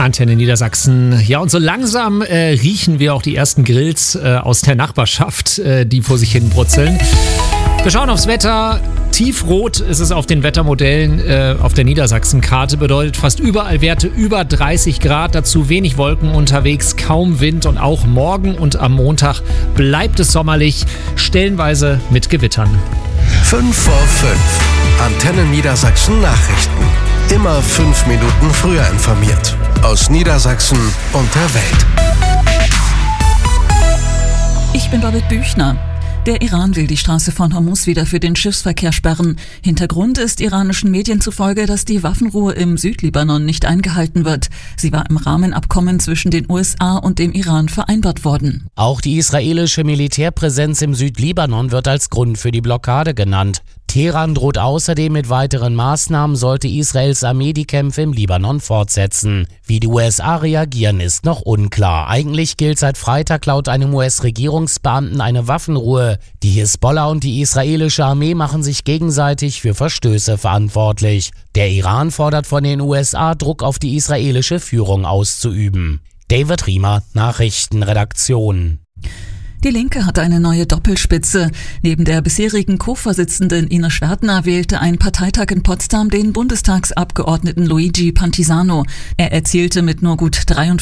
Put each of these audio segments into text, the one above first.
Antenne Niedersachsen. Ja, und so langsam riechen wir auch die ersten Grills aus der Nachbarschaft, die vor sich hin brutzeln. Wir schauen aufs Wetter. Tiefrot ist es auf den Wettermodellen auf der Niedersachsen-Karte. Bedeutet fast überall Werte über 30 Grad. Dazu wenig Wolken unterwegs, kaum Wind. Und auch morgen und am Montag bleibt es sommerlich, stellenweise mit Gewittern. 5 vor 5. Antenne Niedersachsen Nachrichten. Immer 5 Minuten früher informiert. Aus Niedersachsen und der Welt. Ich bin Babette Büchner. Der Iran will die Straße von Hormuz wieder für den Schiffsverkehr sperren. Hintergrund ist iranischen Medien zufolge, dass die Waffenruhe im Südlibanon nicht eingehalten wird. Sie war im Rahmenabkommen zwischen den USA und dem Iran vereinbart worden. Auch die israelische Militärpräsenz im Südlibanon wird als Grund für die Blockade genannt. Teheran droht außerdem mit weiteren Maßnahmen, sollte Israels Armee die Kämpfe im Libanon fortsetzen. Wie die USA reagieren, ist noch unklar. Eigentlich gilt seit Freitag laut einem US-Regierungsbeamten eine Waffenruhe. Die Hisbollah und die israelische Armee machen sich gegenseitig für Verstöße verantwortlich. Der Iran fordert von den USA, Druck auf die israelische Führung auszuüben. David Riemer, Nachrichtenredaktion. Die Linke hat eine neue Doppelspitze. Neben der bisherigen Co-Vorsitzenden Ina Schwertner wählte ein Parteitag in Potsdam den Bundestagsabgeordneten Luigi Pantisano. Er erzielte mit nur gut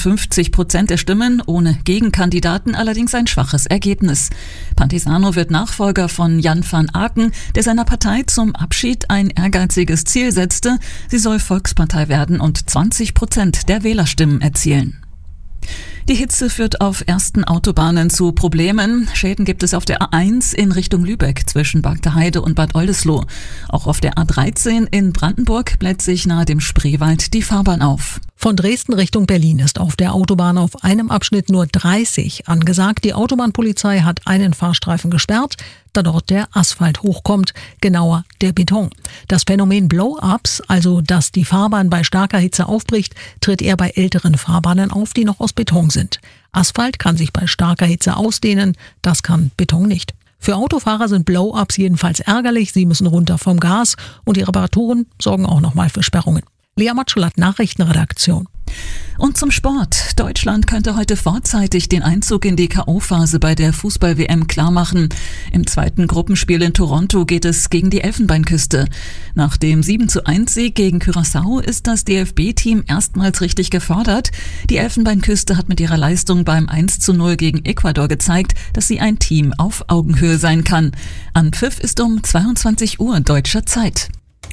53% der Stimmen, ohne Gegenkandidaten allerdings ein schwaches Ergebnis. Pantisano wird Nachfolger von Jan van Aken, der seiner Partei zum Abschied ein ehrgeiziges Ziel setzte. Sie soll Volkspartei werden und 20% der Wählerstimmen erzielen. Die Hitze führt auf ersten Autobahnen zu Problemen. Schäden gibt es auf der A1 in Richtung Lübeck zwischen Bagdaheide und Bad Oldesloe. Auch auf der A13 in Brandenburg bläht sich nahe dem Spreewald die Fahrbahn auf. Von Dresden Richtung Berlin ist auf der Autobahn auf einem Abschnitt nur 30 angesagt. Die Autobahnpolizei hat einen Fahrstreifen gesperrt, da dort der Asphalt hochkommt, genauer der Beton. Das Phänomen Blow-ups, also dass die Fahrbahn bei starker Hitze aufbricht, tritt eher bei älteren Fahrbahnen auf, die noch aus Beton sind. Asphalt kann sich bei starker Hitze ausdehnen, das kann Beton nicht. Für Autofahrer sind Blow-ups jedenfalls ärgerlich, sie müssen runter vom Gas und die Reparaturen sorgen auch nochmal für Sperrungen. Lea Matschullat, Nachrichtenredaktion. Und zum Sport. Deutschland könnte heute vorzeitig den Einzug in die K.O.-Phase bei der Fußball-WM klarmachen. Im zweiten Gruppenspiel in Toronto geht es gegen die Elfenbeinküste. Nach dem 7:1-Sieg gegen Curaçao ist das DFB-Team erstmals richtig gefordert. Die Elfenbeinküste hat mit ihrer Leistung beim 1:0 gegen Ecuador gezeigt, dass sie ein Team auf Augenhöhe sein kann. Anpfiff ist um 22 Uhr deutscher Zeit.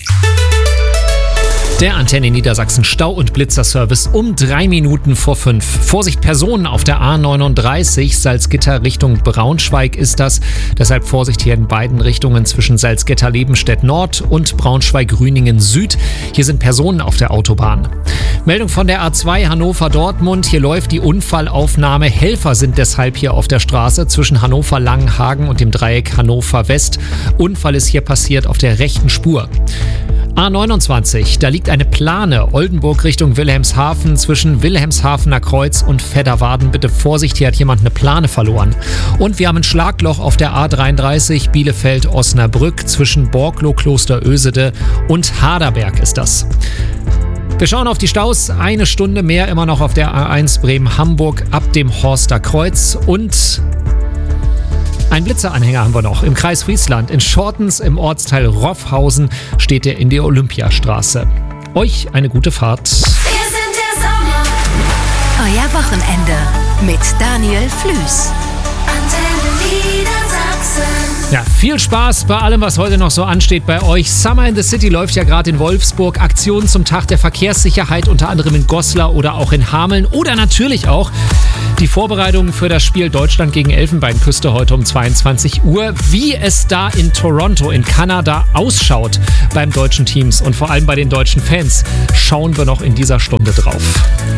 Der Antenne Niedersachsen Stau- und Blitzerservice um 3 Minuten vor 5. Vorsicht, Personen auf der A39 Salzgitter Richtung Braunschweig ist das. Deshalb Vorsicht hier in beiden Richtungen zwischen Salzgitter-Lebenstedt Nord und Braunschweig-Rüningen Süd. Hier sind Personen auf der Autobahn. Meldung von der A2 Hannover-Dortmund. Hier läuft die Unfallaufnahme. Helfer sind deshalb hier auf der Straße zwischen Hannover-Langenhagen und dem Dreieck Hannover-West. Unfall ist hier passiert auf der rechten Spur. A29, da liegt eine Plane, Oldenburg Richtung Wilhelmshaven, zwischen Wilhelmshavener Kreuz und Fedderwarden. Bitte Vorsicht, hier hat jemand eine Plane verloren. Und wir haben ein Schlagloch auf der A33 Bielefeld-Osnabrück zwischen Borglow, Klosterösede und Haderberg ist das. Wir schauen auf die Staus, 1 Stunde mehr immer noch auf der A1 Bremen-Hamburg ab dem Horster Kreuz und ein Blitzeranhänger haben wir noch. Im Kreis Friesland, in Schortens im Ortsteil Roffhausen, steht er in der Olympiastraße. Euch eine gute Fahrt. Wir sind der Sommer. Euer Wochenende mit Daniel Flüß. Antenne Niedersachsen. Ja, viel Spaß bei allem, was heute noch so ansteht bei euch. Summer in the City läuft ja gerade in Wolfsburg. Aktionen zum Tag der Verkehrssicherheit, unter anderem in Goslar oder auch in Hameln. Oder natürlich auch die Vorbereitungen für das Spiel Deutschland gegen Elfenbeinküste heute um 22 Uhr. Wie es da in Toronto in Kanada ausschaut beim deutschen Teams und vor allem bei den deutschen Fans, schauen wir noch in dieser Stunde drauf.